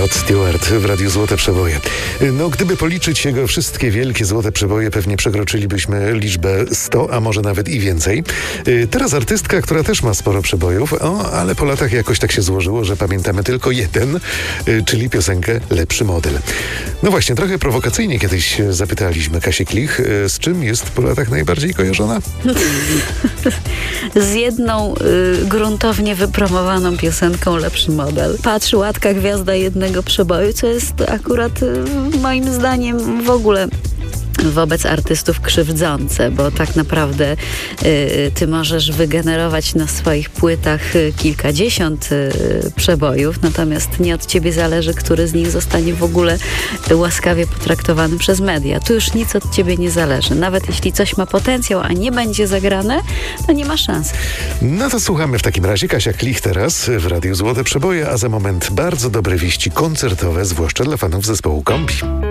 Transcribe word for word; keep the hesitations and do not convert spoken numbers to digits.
Rod Stewart w Radiu Złote Przeboje. No, gdyby policzyć jego wszystkie wielkie złote przeboje, pewnie przekroczylibyśmy liczbę sto, a może nawet i więcej. Teraz artystka, która też ma sporo przebojów, o, ale po latach jakoś tak się złożyło, że pamiętamy tylko jeden, czyli piosenkę Lepszy Model. No właśnie, trochę prowokacyjnie kiedyś zapytaliśmy Kasię Klich, z czym jest po latach najbardziej kojarzona? Z jedną y, gruntownie wypromowaną piosenką Lepszy Model. Patrzy łatka gwiazda jednego przeboju, co jest akurat y, moim zdaniem w ogóle wobec artystów krzywdzące, bo tak naprawdę y, ty możesz wygenerować na swoich płytach y, kilkadziesiąt y, przebojów, natomiast nie od ciebie zależy, który z nich zostanie w ogóle y, łaskawie potraktowany przez media. Tu już nic od ciebie nie zależy. Nawet jeśli coś ma potencjał, a nie będzie zagrane, to nie ma szans. No to słuchamy w takim razie. Kasia Klich teraz w Radiu Złote Przeboje, a za moment bardzo dobre wieści koncertowe, zwłaszcza dla fanów zespołu Kombi.